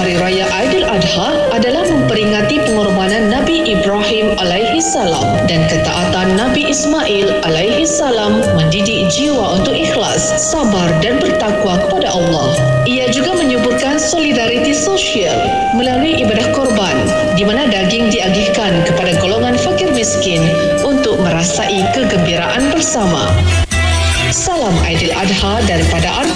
Hari Raya Aidiladha adalah memperingati pengorbanan Nabi Ibrahim alaihi salam dan ketaatan Nabi Ismail alaihi salam mendidik jiwa untuk ikhlas, sabar dan bertakwa kepada Allah. Ia juga menyuburkan solidariti sosial melalui ibadah korban di mana daging diagihkan kepada golongan fakir miskin untuk merasai kegembiraan bersama. Salam Aidiladha daripada